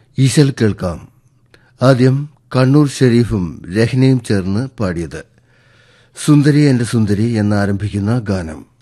ഈശൽ കേൾക്കാം. ആദ്യം കണ്ണൂർ ഷെരീഫും രഹ്നയും ചേർന്ന് പാടിയത് സുന്ദരി എന്റെ സുന്ദരി എന്നാരംഭിക്കുന്ന ഗാനം.